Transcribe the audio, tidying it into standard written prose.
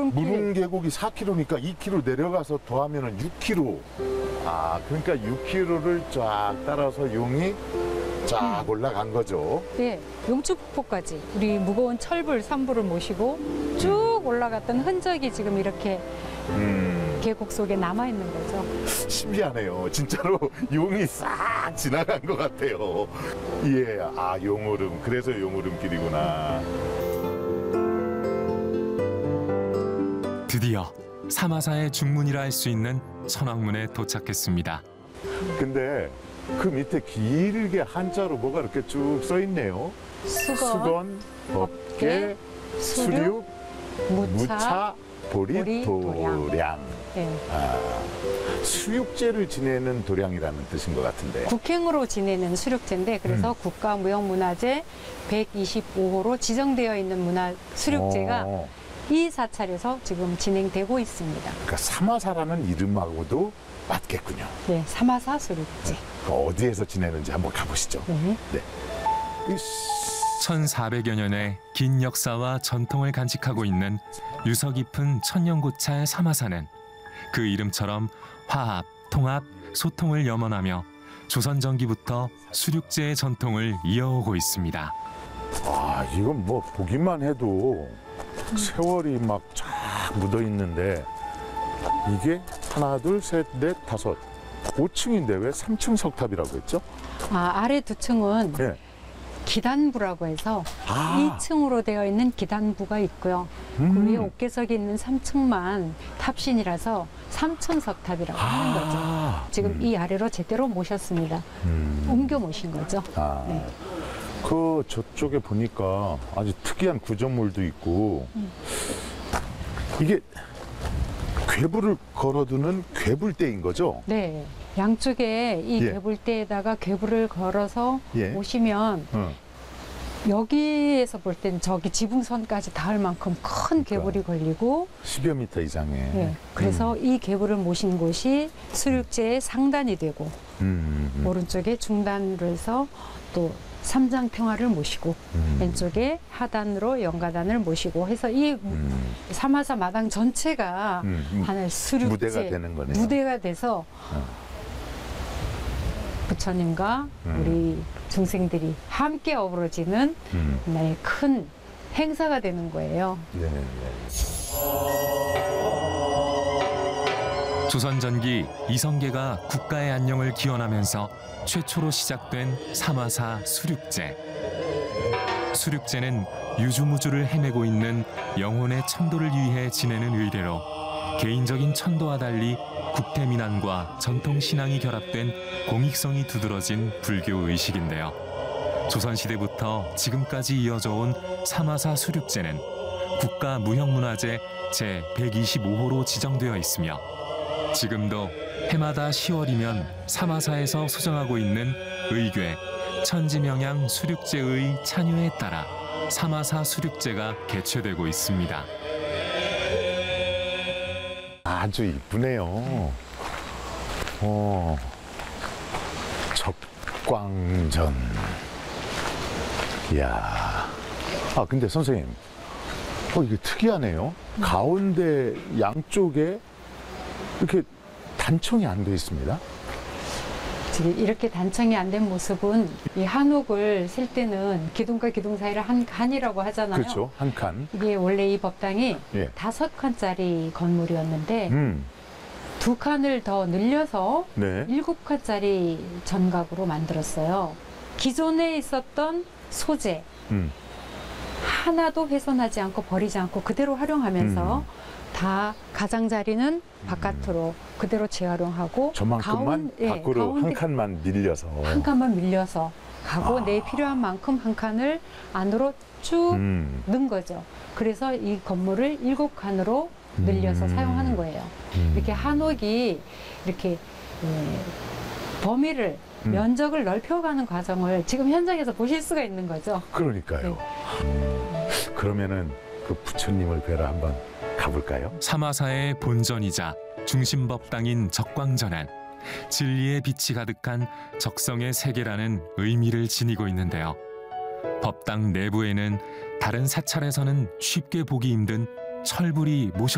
무릉 계곡이 4km니까 2km 내려가서 더하면은 6km. 아, 그러니까 6km를 쫙 따라서 용이 쫙 올라간 거죠. 네, 용주폭포까지 우리 무거운 철불 3부를 모시고 쭉 올라갔던 흔적이 지금 이렇게 계곡 속에 남아 있는 거죠. 신기하네요. 진짜로 용이 싹 지나간 것 같아요. 예, 아, 용오름. 그래서 용오름길이구나. 드디어 사마사의 중문이라 할 수 있는 천왕문에 도착했습니다. 근데 그 밑에 길게 한자로 뭐가 이렇게 쭉 써 있네요. 수건, 법계, 수륙, 무차, 보리, 도량. 네. 아, 수육제를 지내는 도량이라는 뜻인 것 같은데. 국행으로 지내는 수륙제인데 그래서 국가무형문화재 125호로 지정되어 있는 수륙제가 이 사찰에서 지금 진행되고 있습니다. 그러니까 사마사라는 이름하고도 맞겠군요. 네, 사마사 수륙제. 어디에서 지내는지 한번 가보시죠. 네. 네. 1400여 년의 긴 역사와 전통을 간직하고 있는 유서 깊은 천년고찰 사마사는 그 이름처럼 화합, 통합, 소통을 염원하며 조선 전기부터 수륙제의 전통을 이어오고 있습니다. 아, 이건 뭐 보기만 해도 세월이 막 쫙 묻어 있는데 이게 하나, 둘, 셋, 넷, 다섯 5층인데 왜 3층 석탑이라고 했죠? 아, 아래 두 층은 예. 기단부라고 해서 아. 2층으로 되어 있는 기단부가 있고요. 그 위에 옥계석이 있는 3층만 탑신이라서 3층 석탑이라고 하는 거죠. 지금 이 아래로 제대로 모셨습니다. 옮겨 모신 거죠. 아. 네. 그 저쪽에 보니까 아주 특이한 구조물도 있고 이게 괴불을 걸어두는 괴불대인 거죠? 네. 양쪽에 이 예. 괴불대에다가 괴불을 걸어서 예. 오시면 여기에서 볼 땐 저기 지붕선까지 닿을 만큼 큰 괴불이 걸리고 10여 미터 이상의. 네. 그래서 이 괴불을 모신 곳이 수륙제의 상단이 되고 오른쪽에 중단으로 해서 또 삼장평화를 모시고 왼쪽에 하단으로 영가단을 모시고 해서 이 사마사 마당 전체가 하나의 수륙제 무대가 되는 거네요. 무대가 돼서 부처님과 우리 중생들이 함께 어우러지는 하나의 큰 행사가 되는 거예요. 네. 조선 전기 이성계가 국가의 안녕을 기원하면서 최초로 시작된 사마사 수륙제. 수륙제는 유주무주를 헤매고 있는 영혼의 천도를 위해 지내는 의례로 개인적인 천도와 달리 국태민안과 전통신앙이 결합된 공익성이 두드러진 불교 의식인데요. 조선시대부터 지금까지 이어져 온 사마사 수륙제는 국가무형문화재 제125호로 지정되어 있으며 지금도 해마다 10월이면 사마사에서 소정하고 있는 의궤 천지명양 수륙제의 찬유에 따라 사마사 수륙제가 개최되고 있습니다. 아주 이쁘네요. 적광전. 이야. 아, 근데 선생님. 이게 특이하네요. 가운데 양쪽에 이렇게 단청이 안 돼 있습니다. 지금 이렇게 단청이 안 된 모습은 이 한옥을 쓸 때는 기둥과 기둥 사이를 한 칸이라고 하잖아요. 그렇죠. 한 칸. 이게 원래 이 법당이 예. 5칸짜리 건물이었는데 2칸을 더 늘려서 네. 7칸짜리 전각으로 만들었어요. 기존에 있었던 소재 하나도 훼손하지 않고 버리지 않고 그대로 활용하면서 다 가장자리는 바깥으로 그대로 재활용하고 저만큼만 밖으로 한 칸만 밀려서 한 칸만 밀려서 가고 내 필요한 만큼 한 칸을 안으로 쭉 넣은 거죠. 그래서 이 건물을 7칸으로 늘려서 사용하는 거예요. 이렇게 한옥이 이렇게 범위를 면적을 넓혀가는 과정을 지금 현장에서 보실 수가 있는 거죠. 그러니까요. 그러면은 그 부처님을 뵈러 한번 가볼까요? 사마사의 본전이자 중심법당인 적광전은 진리의 빛이 가득한 적성의 세계라는 의미를 지니고 있는데요. 법당 내부에는 다른 사찰에서는 쉽게 보기 힘든 철불이 모셔